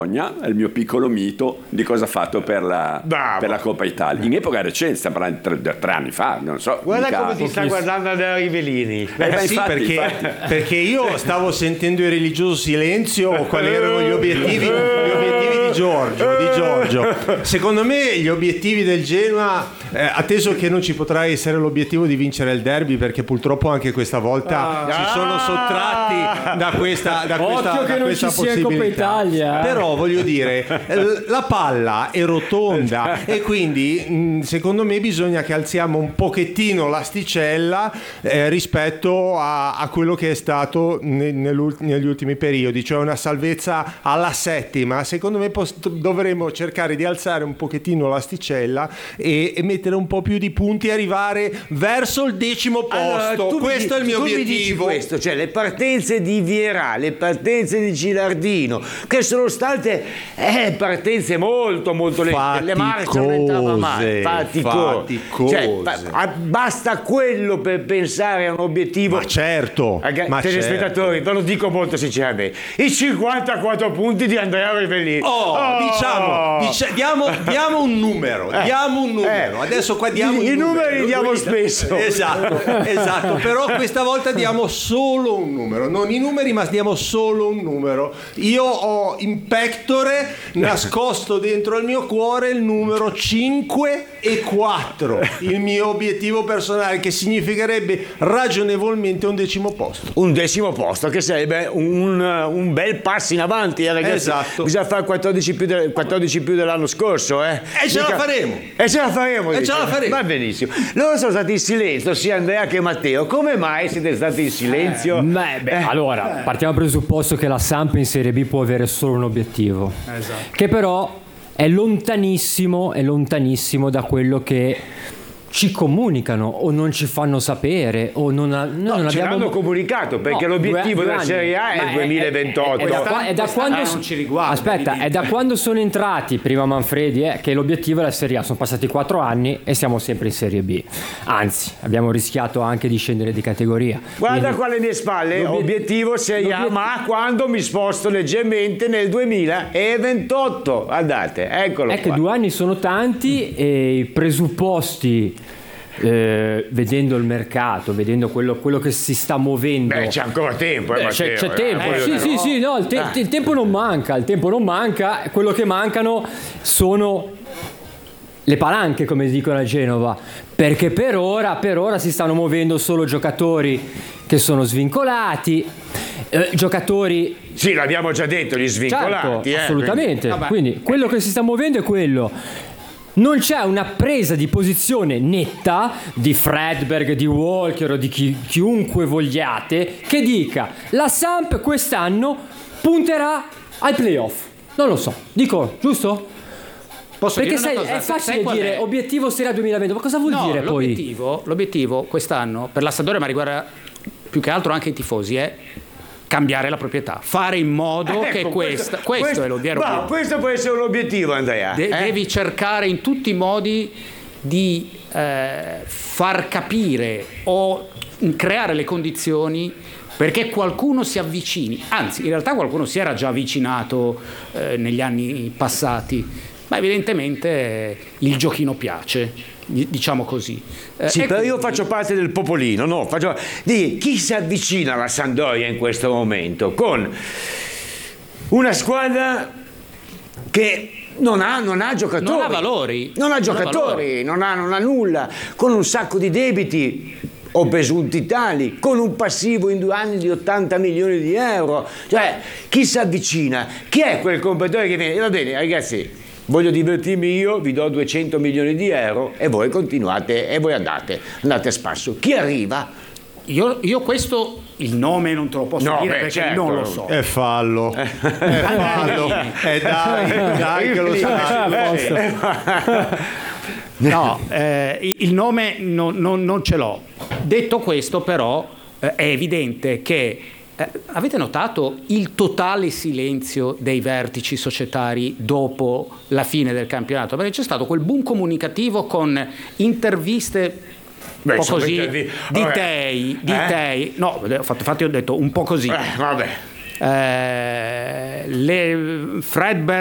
è il mio piccolo mito di cosa ha fatto per la Coppa Italia in epoca recente, stiamo parlando di 3 anni fa, non so. Guarda come ti sta guardando Andrea Rivellini. Sì, perché io stavo sentendo il religioso silenzio quali erano gli obiettivi di Giorgio. Secondo me gli obiettivi del Genoa, atteso che non ci potrà essere l'obiettivo di vincere il derby, perché purtroppo anche questa volta si sono sottratti da questa possibilità. Coppa Italia. Però voglio dire, la palla è rotonda e quindi secondo me bisogna che alziamo un pochettino l'asticella rispetto a quello che è stato negli ultimi periodi, cioè una salvezza alla settima. Secondo me dovremmo cercare di alzare un pochettino l'asticella e mettere un po' più di punti e arrivare verso il 10° posto. Questo è il mio obiettivo. Mi dici questo, cioè le partenze di Vierà, le partenze di Gilardino, che sono state partenze molto molto lente, le marce non entrava mai, faticose. Cioè, basta quello per pensare a un obietvo. Ma certo, telespettatori, ve lo dico molto sinceramente, i 54 punti di Andrea Rivellini. Diamo un numero, adesso qua diamo i numeri li diamo spesso. Esatto, però questa volta diamo solo un numero, non i numeri, ma diamo solo un numero. Io ho in pectore nascosto dentro il mio cuore il numero 5 e 4, il mio obiettivo personale, che significherebbe ragionevolmente un 10° posto. Un 10° posto che sarebbe un bel passo in avanti, ragazzi. Esatto. Bisogna fare 14 più dell'anno scorso, E ce la faremo. Va benissimo. Loro sono stati in silenzio, sia Andrea che Matteo. Come mai siete stati in silenzio? Allora, partiamo dal presupposto che la Samp in Serie B può avere solo un obiettivo, che però è lontanissimo da quello che ci comunicano o non ci fanno sapere o non abbiamo comunicato, perché l'obiettivo della Serie A è il 2028. È da quando non ci riguarda. Aspetta, è da quando sono entrati prima Manfredi che l'obiettivo è la Serie A. Sono passati 4 anni e siamo sempre in Serie B. Anzi, abbiamo rischiato anche di scendere di categoria. Guarda qua alle mie spalle, obiettivo Serie A, ma quando mi sposto leggermente nel 2028. Guardate, eccolo qua. 2 anni sono tanti e i presupposti, vedendo il mercato, vedendo quello che si sta muovendo, c'è ancora tempo, c'è tempo, il tempo non manca, quello che mancano sono le palanche, come dicono a Genova, perché per ora si stanno muovendo solo giocatori che sono svincolati, giocatori, sì, l'abbiamo già detto, gli svincolati, certo, assolutamente, quindi quello che si sta muovendo è quello. Non c'è una presa di posizione netta di Fredberg, di Walker o di chiunque vogliate che dica la Samp quest'anno punterà ai playoff. Non lo so, dico, giusto? Perché è facile dire obiettivo Serie A 2020, ma cosa vuol dire poi? L'obiettivo quest'anno per la Sampdoria, ma riguarda più che altro anche i tifosi, è cambiare la proprietà, fare in modo che questo è l'obiettivo. Questo può essere un obiettivo, Andrea. Devi cercare in tutti i modi di far capire o creare le condizioni perché qualcuno si avvicini. Anzi, in realtà qualcuno si era già avvicinato negli anni passati, ma evidentemente il giochino piace, diciamo così. Però io faccio parte del popolino, di chi si avvicina alla Sampdoria in questo momento con una squadra che non ha giocatori, non ha valori, non ha nulla, con un sacco di debiti o presunti tali, con un passivo in 2 anni di 80 milioni di euro. Cioè, chi si avvicina? Chi è quel compratore che viene? Va bene, ragazzi, voglio divertirmi io, vi do 200 milioni di euro e voi continuate e voi andate a spasso. Chi arriva? Io questo il nome non te lo posso dire perché certo, non lo so. È fallo. Dai che lo sai. No, il nome non ce l'ho. Detto questo, però, è evidente che avete notato il totale silenzio dei vertici societari dopo la fine del campionato? Perché c'è stato quel boom comunicativo con interviste un po' così di Tei. No, infatti ho detto un po' così. Vabbè. Fredberg